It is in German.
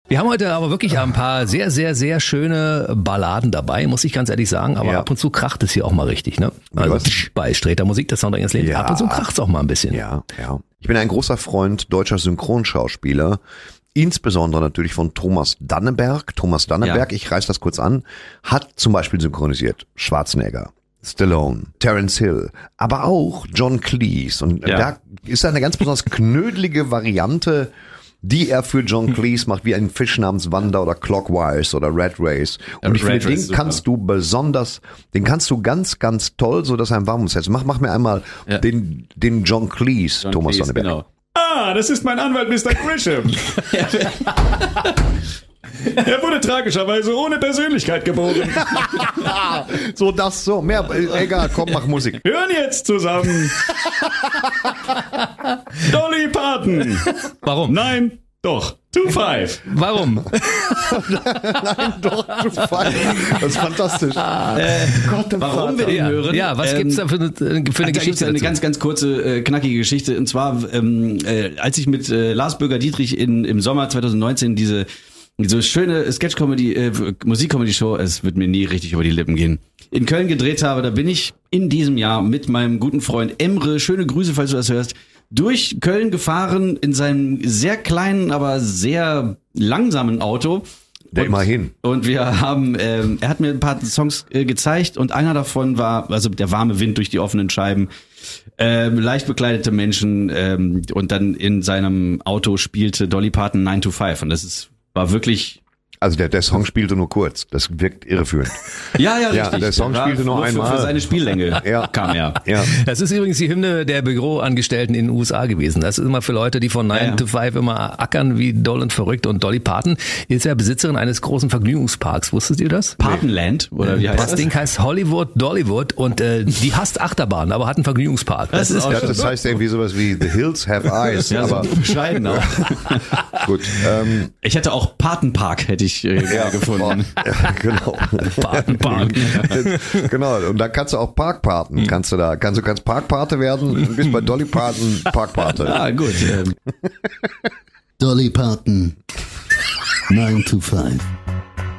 Wir haben heute aber wirklich ein paar sehr, sehr, sehr schöne Balladen dabei, muss ich ganz ehrlich sagen. Aber ab und zu kracht es hier auch mal richtig, ne? Also bei Sträter Musik, das Soundtrack ins Leben. Ab und zu kracht es auch mal ein bisschen. Ja. Ich bin ein großer Freund deutscher Synchronschauspieler. Insbesondere natürlich von Thomas Danneberg. Ich reiß das kurz an, hat zum Beispiel synchronisiert Schwarzenegger, Stallone, Terence Hill, aber auch John Cleese. Und da ist eine ganz besonders knödelige Variante, die er für John Cleese macht, wie ein Fisch namens Wanda oder Clockwise oder Red Race. Und ich finde, den kannst du ganz, ganz toll, so dass er ein warm ist. Mach mir einmal den John Cleese, Thomas Danneberg. Genau. Das ist mein Anwalt Mr. Grisham. Er wurde tragischerweise ohne Persönlichkeit geboren. Mehr, egal, komm, mach Musik. Hören jetzt zusammen. Dolly Parton. Warum? Nein, doch. 2-5. Warum? Nein, doch, 2-5. Das ist fantastisch. Warum wir den hören? Ja, was gibt's da für eine Geschichte? Eine ganz, ganz kurze, knackige Geschichte. Und zwar, als ich mit Lars Bürger-Dietrich im Sommer 2019 diese schöne Sketch-Comedy, Musik-Comedy-Show, es wird mir nie richtig über die Lippen gehen, in Köln gedreht habe, da bin ich in diesem Jahr mit meinem guten Freund Emre, schöne Grüße, falls du das hörst, durch Köln gefahren in seinem sehr kleinen, aber sehr langsamen Auto. Immerhin. Und wir haben, er hat mir ein paar Songs gezeigt und einer davon war, also der warme Wind durch die offenen Scheiben, leicht bekleidete Menschen und dann in seinem Auto spielte Dolly Parton 9 to 5 und war wirklich... Also der Song spielte nur kurz. Das wirkt irreführend. Ja, richtig. Der Song spielte nur einmal. Für seine Spiellänge kam er. Ja. Das ist übrigens die Hymne der Büroangestellten in den USA gewesen. Das ist immer für Leute, die von 9 to 5 immer ackern wie doll und verrückt. Und Dolly Parton ist ja Besitzerin eines großen Vergnügungsparks. Wusstet ihr das? Partonland? Oder wie heißt das? Das Ding heißt Hollywood Dollywood und die hasst Achterbahn, aber hat einen Vergnügungspark. Das heißt irgendwie sowas wie The Hills Have Eyes. Ja, aber so bescheiden auch. Gut. Ich hätte auch Patenpark gefunden. Genau. Patenpark. Genau. Und da kannst du auch Parkpaten. Kannst Parkpate werden und bist bei Dolly Parton Parkpate. Ah, gut. Dolly Parton 9 to 5.